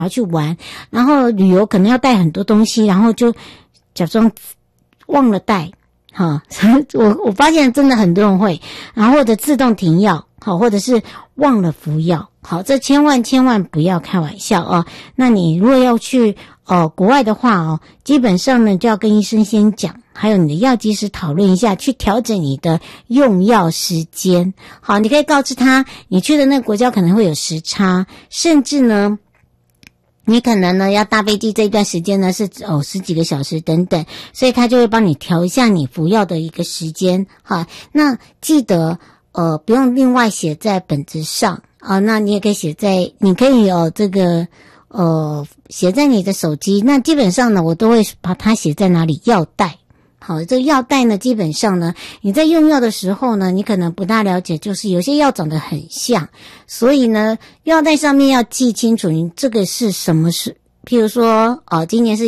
要去玩，然后旅游可能要带很多东西，然后就假装忘了带，我发现真的很多人会，然后或者自动停药，或者是忘了服药，这千万不要开玩笑哦。那你如果要去国外的话基本上呢就要跟医生先讲，还有你的药剂师讨论一下，去调整你的用药时间。好，你可以告知他，你去的那个国家可能会有时差，甚至呢你可能呢要搭飞机这一段时间呢是10几个小时等等，所以他就会帮你调一下你服药的一个时间。好，那记得不用另外写在本子上啊，那你也可以你可以这个写在你的手机。那基本上呢我都会把它写在哪里，药袋。好，这个药袋呢基本上呢你在用药的时候呢你可能不大了解，就是有些药长得很像，所以呢药袋上面要记清楚你这个是什么事。譬如说今年是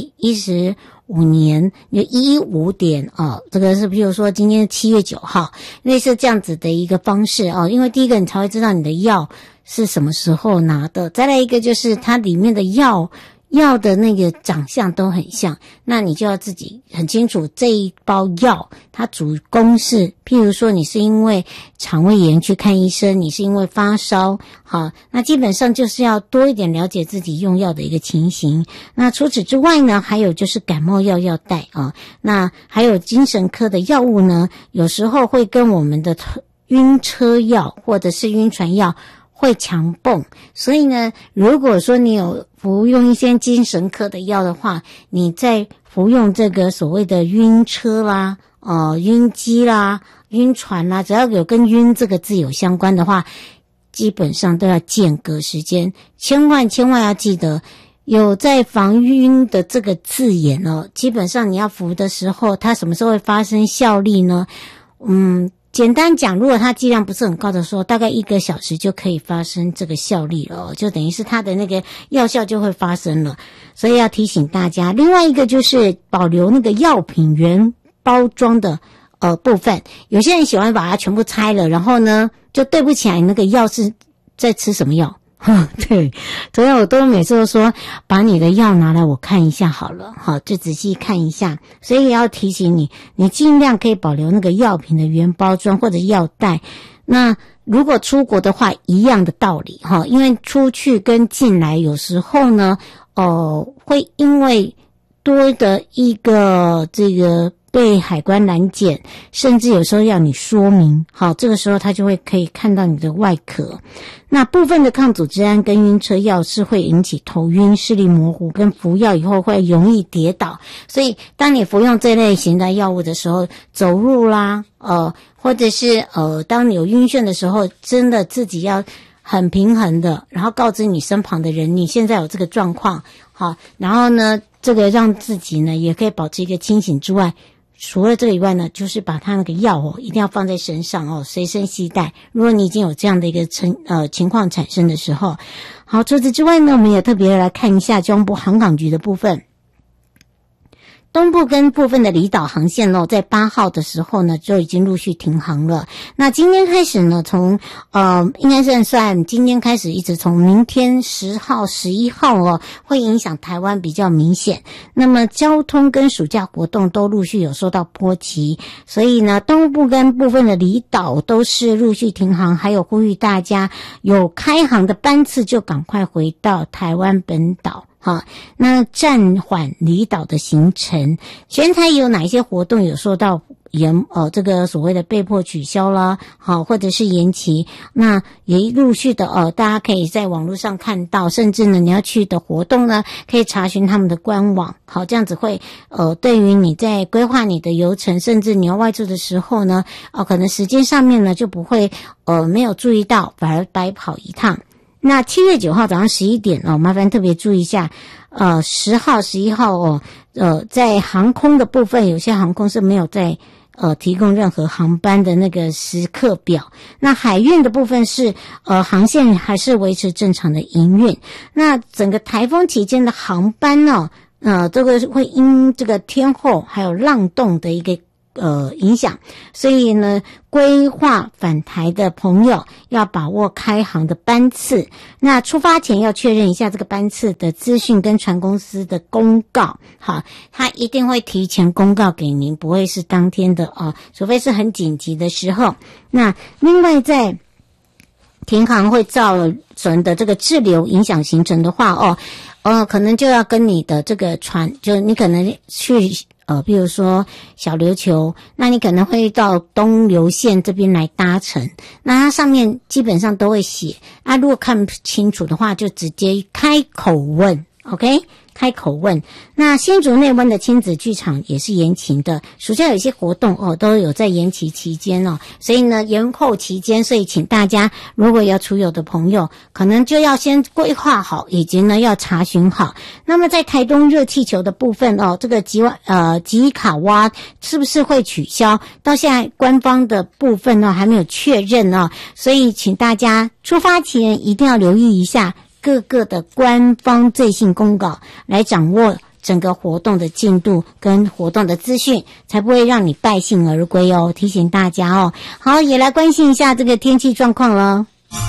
115年，有115点这个是譬如说今天是7月9号，类似这样子的一个方式因为第一个你才会知道你的药是什么时候拿的，再来一个就是它里面的药的那个长相都很像，那你就要自己很清楚这一包药它主攻是，譬如说你是因为肠胃炎去看医生，你是因为发烧，好，那基本上就是要多一点了解自己用药的一个情形。那除此之外呢，还有就是感冒药要带那还有精神科的药物呢，有时候会跟我们的晕车药或者是晕船药会强蹦，所以呢如果说你有服用一些精神科的药的话，你在服用这个所谓的晕车啦晕机啦晕船啦，只要有跟晕这个字有相关的话，基本上都要间隔时间，千万要记得有在防晕的这个字眼基本上你要服的时候它什么时候会发生效力呢？简单讲，如果它剂量不是很高的时候，大概1个小时就可以发生这个效力了就等于是它的那个药效就会发生了，所以要提醒大家。另外一个就是保留那个药品原包装的部分，有些人喜欢把它全部拆了，然后呢就对不起来那个药是在吃什么药对，所以我都每次都说把你的药拿来我看一下好了，好，就仔细看一下。所以也要提醒你尽量可以保留那个药品的原包装或者药袋。那如果出国的话一样的道理因为出去跟进来有时候呢会因为多的一个这个被海关拦检，甚至有时候要你说明，好，这个时候他就会可以看到你的外壳。那部分的抗组织胺跟晕车药是会引起头晕、视力模糊，跟服药以后会容易跌倒，所以当你服用这类型的药物的时候，走路啦或者是当你有晕眩的时候，真的自己要很平衡的，然后告知你身旁的人你现在有这个状况，好，然后呢这个让自己呢也可以保持一个清醒之外，除了这个以外呢，就是把它那个药一定要放在身上随身携带。如果你已经有这样的一个情况产生的时候，好，除此之外呢，我们也特别来看一下交通部航港局的部分。东部跟部分的离岛航线在8号的时候呢就已经陆续停航了。那今天开始呢，从应该是算今天开始，一直从明天10号、11号会影响台湾比较明显。那么交通跟暑假活动都陆续有受到波及，所以呢，东部跟部分的离岛都是陆续停航，还有呼吁大家有开航的班次就赶快回到台湾本岛。好，那暂缓离岛的行程，全台有哪一些活动有受到这个所谓的被迫取消啦，好，或者是延期，那也陆续的大家可以在网络上看到，甚至呢你要去的活动呢可以查询他们的官网，好，这样子会对于你在规划你的游程，甚至你要外出的时候呢可能时间上面呢就不会没有注意到，反而白跑一趟。那7月9号早上11点麻烦特别注意一下10号11号在航空的部分，有些航空是没有在提供任何航班的那个时刻表。那海运的部分是航线还是维持正常的营运。那整个台风期间的航班这个会因这个天候还有浪动的一个影响。所以呢，规划返台的朋友要把握开航的班次，那出发前要确认一下这个班次的资讯跟船公司的公告，好，他一定会提前公告给您，不会是当天的除非是很紧急的时候。那另外在停航会造成的这个滞留影响行程的话可能就要跟你的这个船，就你可能去比如说小琉球，那你可能会到东流线这边来搭乘，那它上面基本上都会写如果看不清楚的话就直接开口问 OK， 开口问。那新竹内湾的亲子剧场也是延期的，暑假有一些活动都有在延期期间所以呢延后期间，所以请大家如果要出游的朋友可能就要先规划好，以及呢要查询好。那么在台东热气球的部分这个吉卡蛙是不是会取消，到现在官方的部分还没有确认所以请大家出发前一定要留意一下各个的官方最新公告，来掌握整个活动的进度跟活动的资讯，才不会让你败兴而归提醒大家好，也来关心一下这个天气状况了。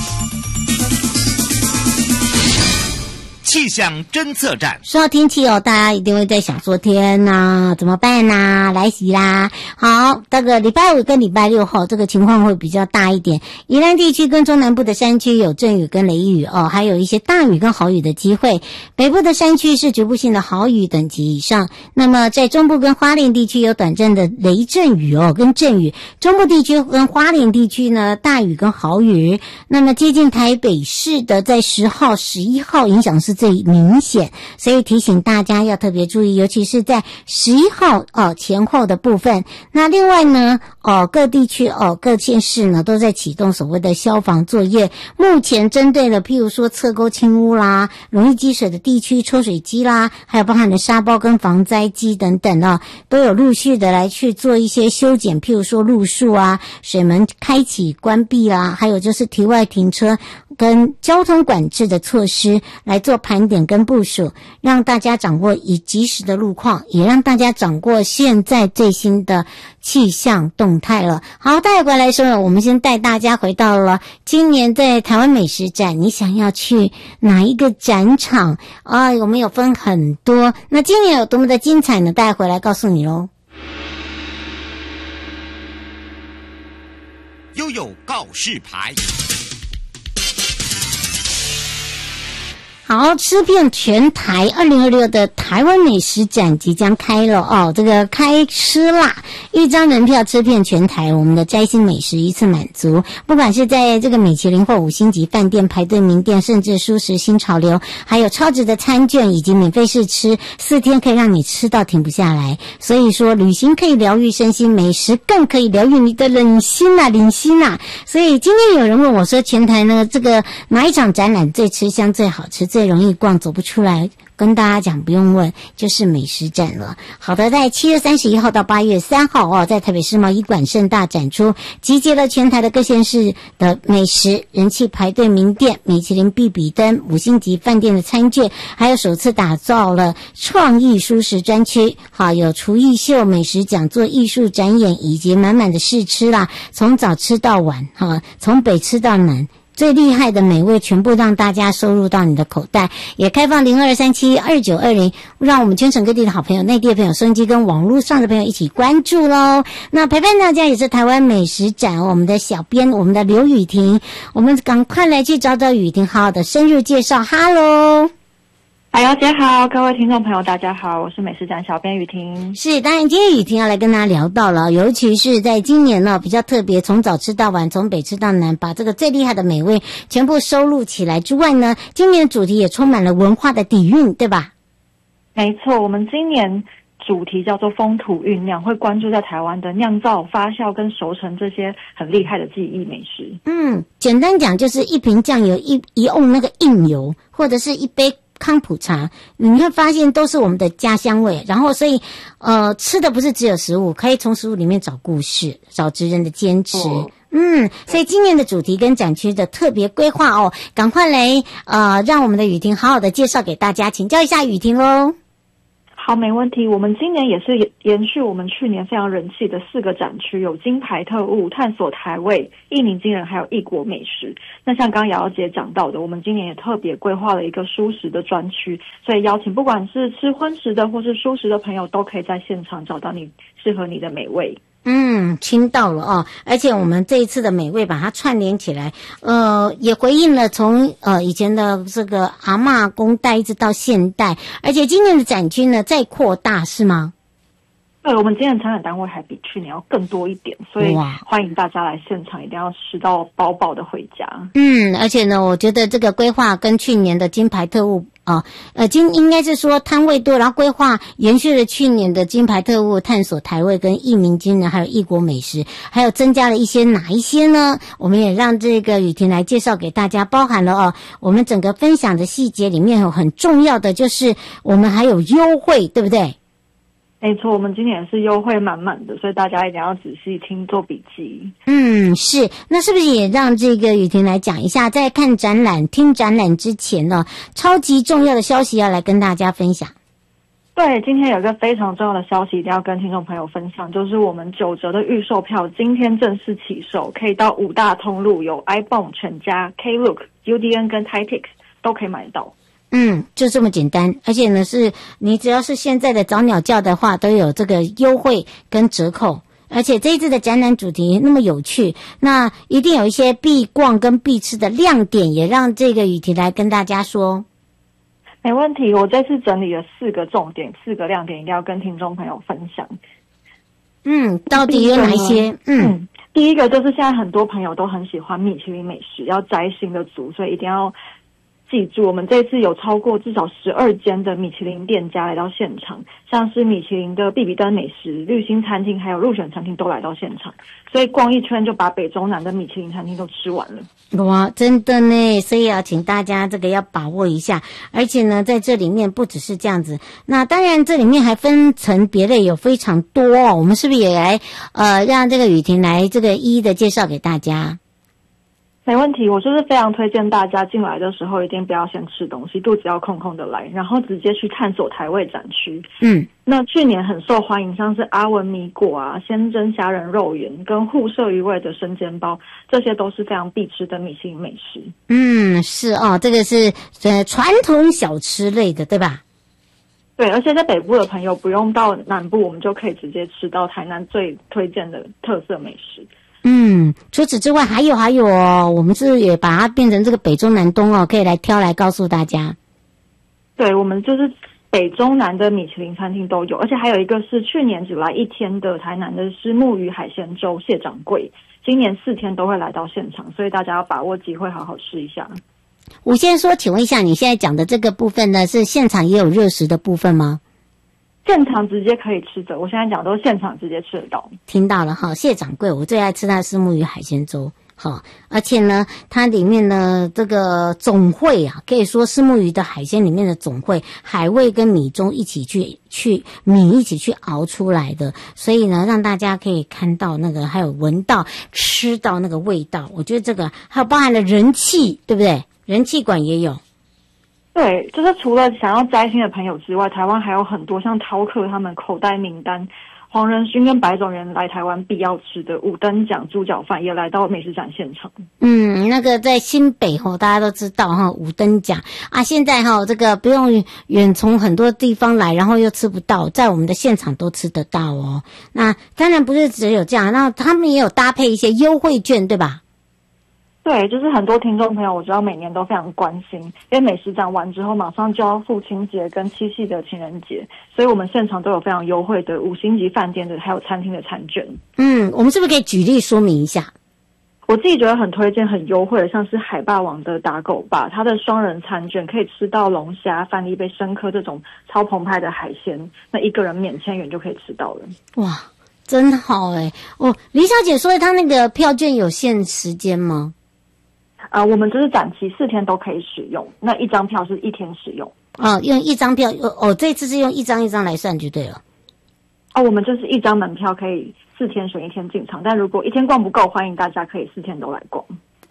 气象侦测站。 说到天气大家一定会在想说天哪怎么办啦，来袭啦。好，这个礼拜五跟礼拜六这个情况会比较大一点，宜兰地区跟中南部的山区有阵雨跟雷雨还有一些大雨跟豪雨的机会，北部的山区是局部性的豪雨等级以上，那么在中部跟花莲地区有短暂的雷阵雨跟阵雨，中部地区跟花莲地区呢大雨跟豪雨，那么接近台北市的在10号11号影响是最明显，所以提醒大家要特别注意，尤其是在11号前后的部分。那另外呢各地区各县市呢都在启动所谓的消防作业，目前针对了譬如说侧沟清污啦，容易积水的地区抽水机啦，还有包含的沙包跟防灾机等等都有陆续的来去做一些修剪，譬如说路树水门开启关闭啦，还有就是题外停车跟交通管制的措施来做盘点跟部署，让大家掌握以及时的路况，也让大家掌握现在最新的气象动态了。好，带回来说，我们先带大家回到了今年在台湾美食展，你想要去哪一个展场我们有分很多，那今年有多么的精彩呢？带回来告诉你咯。 悠悠告示牌。 好，吃遍全台2026的台湾美食展即将开了这个开吃啦，1张门票吃遍全台，我们的摘星美食一次满足，不管是在这个米其林或5星级饭店排队名店，甚至蔬食新潮流，还有超值的餐券以及免费试吃，4天可以让你吃到停不下来。所以说旅行可以疗愈身心，美食更可以疗愈你的领心所以今天有人问我说，全台呢这个哪一场展览最吃香最好吃最容易逛走不出来，跟大家讲不用问，就是美食展了。好的，在7月31号到8月3号在台北世贸一馆盛大展出，集结了全台的各县市的美食人气排队名店，米其林必比登5星级饭店的餐券，还有首次打造了创意蔬食专区，好，有厨艺秀、美食讲座、艺术展演以及满满的试吃啦，从早吃到晚从北吃到南，最厉害的美味全部让大家收入到你的口袋，也开放02372920，让我们全省各地的好朋友、内地的朋友、收音机跟网络上的朋友一起关注咯。那陪伴大家也是台湾美食展我们的小编，我们的刘雨婷，我们赶快来去找找雨婷，好好的深入介绍。Hello。 小姐好，各位听众朋友大家好，我是美食展小编雨婷。 是，当然今天雨婷要来跟大家聊到了，尤其是在今年比较特别，从早吃到晚，从北吃到南，把这个最厉害的美味全部收录起来之外呢，今年的主题也充满了文化的底蕴，对吧？ 没错，我们今年主题叫做风土酝酿，会关注在台湾的酿造、发酵跟熟成这些很厉害的记忆美食。 简单讲就是一瓶酱油，一瓮那个硬油，或者是一杯康普茶，你会发现都是我们的家乡味。然后所以吃的不是只有食物，可以从食物里面找故事，找职人的坚持。所以今年的主题跟展区的特别规划赶快来让我们的雨婷好好的介绍给大家，请教一下雨婷咯。 好，没问题。我们今年也是延续我们去年非常人气的4个展区，有金牌特务、探索台味、一鸣惊人，还有异国美食。那像刚刚瑶瑶姐讲到的，我们今年也特别规划了一个蔬食的专区，所以邀请不管是吃荤食的或是蔬食的朋友，都可以在现场找到适合你的美味。 听到了哦，而且我们这一次的美味把它串联起来，也回应了从以前的这个阿嬷公代一直到现代，而且今年的展区呢再扩大是吗？ 对，我们今年参展单位还比去年要更多一点，所以欢迎大家来现场，一定要吃到饱饱的回家。 而且呢，我觉得这个规划跟去年的金牌特务应该是说摊位多，然后规划延续了去年的金牌特务、探索台味跟一鸣惊人，还有异国美食，还有增加了一些哪一些呢？我们也让这个雨婷来介绍给大家，包含了我们整个分享的细节里面有很重要的就是我们还有优惠，对不对？ 没错，我们今年也是优惠满满的，所以大家一定要仔细听，做笔记。 是。那是不是也让这个雨婷来讲一下，在看展览、听展览之前呢，超级重要的消息要来跟大家分享？ 对，今天有一个非常重要的消息一定要跟听众朋友分享，就是我们9折的预售票今天正式起售，可以到5大通路，有 iBon、全家、Klook、UDN 跟 Taitix 都可以买到。 就这么简单，而且呢，是你只要是现在的早鸟价的话，都有这个优惠跟折扣。而且这一次的展览主题那么有趣，那一定有一些必逛跟必吃的亮点，也让这个雨婷来跟大家说。 没问题，我这次整理了4个重点、4个亮点，一定要跟听众朋友分享。 到底有哪一些？ 第一个就是现在很多朋友都很喜欢米其林美食，要摘星的族，所以一定要记住，我们这次有超过至少12间的米其林店家来到现场，像是米其林的必比登美食、绿星餐厅还有入选餐厅都来到现场，所以逛一圈就把北中南的米其林餐厅都吃完了。 哇，真的呢，所以要请大家这个要把握一下。而且呢，在这里面不只是这样子，那当然这里面还分层别类有非常多哦。我们是不是也来让这个雨婷来这个一一的介绍给大家？ 没问题，我就是非常推荐大家进来的时候一定不要先吃东西，肚子要空空的来，然后直接去探索台味展区。那去年很受欢迎，像是阿文米果啊、鲜蒸虾仁肉圆跟互射鱼味的生煎包，这些都是非常必吃的米其林美食。 是哦，这个是传统小吃类的，对吧？ 对，而且在北部的朋友不用到南部，我们就可以直接吃到台南最推荐的特色美食。 除此之外还有哦，我们是也把它变成这个北中南东哦，可以来挑来告诉大家。 对，我们就是北中南的米其林餐厅都有，而且还有一个是去年只来1天的台南的虱目鱼海鲜粥谢掌柜，今年4天都会来到现场，所以大家要把握机会好好吃一下。 我先说，请问一下，你现在讲的这个部分呢，是现场也有热食的部分吗？ 现场直接可以吃的，我现在讲都是现场直接吃得到。听到了哈，谢掌柜，我最爱吃他的虱目鱼海鲜粥。好，而且呢，它里面呢这个总会啊，可以说虱目鱼的海鲜里面的总会，海味跟米中一起米一起去熬出来的，所以呢，让大家可以看到那个，还有闻到、吃到那个味道。我觉得这个还有包含了人气，对不对？人气馆也有。 对，就是除了想要摘星的朋友之外，台湾还有很多像饕客他们口袋名单，黄仁勋跟白种人来台湾必要吃的五灯奖猪脚饭也来到美食展现场。 那个在新北大家都知道五灯奖啊，现在这个不用远从很多地方来，然后又吃不到，在我们的现场都吃得到哦。那当然不是只有这样，那他们也有搭配一些优惠券，对吧？ 对，就是很多听众朋友我知道每年都非常关心，因为美食展完之后马上就要父亲节跟7夕的情人节，所以我们现场都有非常优惠的5星级饭店的还有餐厅的餐券。 我们是不是可以举例说明一下？ 我自己觉得很推荐很优惠的，像是海霸王的打狗吧，它的双人餐券可以吃到龙虾、饭一杯生科这种超澎湃的海鲜，那一个人免签元就可以吃到了。 哇，真好欸。李小姐说她那个票券有限时间吗？ 我们就是展期4天都可以使用，那一张票是1天使用。 用一张票这次是用一张一张来算就对了。 我们就是一张门票可以4天选1天进场，但如果1天逛不够，欢迎大家可以4天都来逛。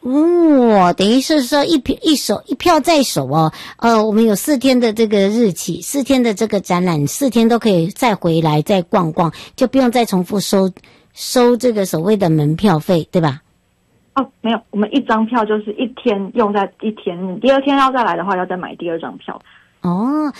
哦，等于是说一票在手哦。我们有4天的这个日期，4天的这个展览，4天都可以再回来再逛逛，就不用再重复收这个所谓的门票费，对吧？ 哦，没有，我们1张票就是1天用在1天，你第2天要再来的话，要再买第2张票。 哦，